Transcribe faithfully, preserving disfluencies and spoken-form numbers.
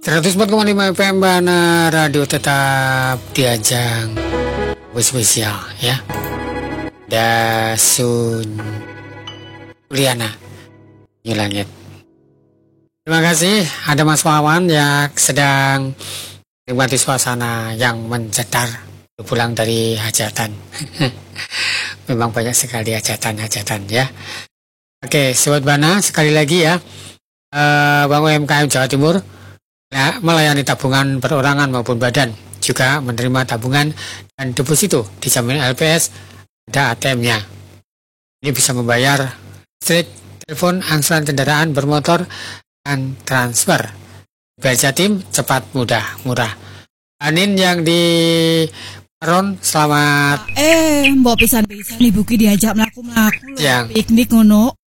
seratus empat koma lima F M Bana Radio tetap diajang spesial ya. Dasun Uliana New Langit. Terima kasih ada Mas Wawan yang sedang menikmati suasana yang mencedar pulang dari hajatan. Memang banyak sekali hajatan-hajatan ya. Oke, Sobat Bana sekali lagi ya. Uh, Bank U M K M Jawa Timur ya, melayani tabungan perorangan maupun badan, juga menerima tabungan dan deposito di Jamin L P S, ada A T M-nya. Ini bisa membayar listrik, telepon, angsuran kendaraan bermotor, dan transfer. Bayar Jatim cepat, mudah, murah. Anin yang di Ron, selamat. Eh, mbok pisan-pisan Ibu ki diajak mlaku-mlaku yang piknik ngono.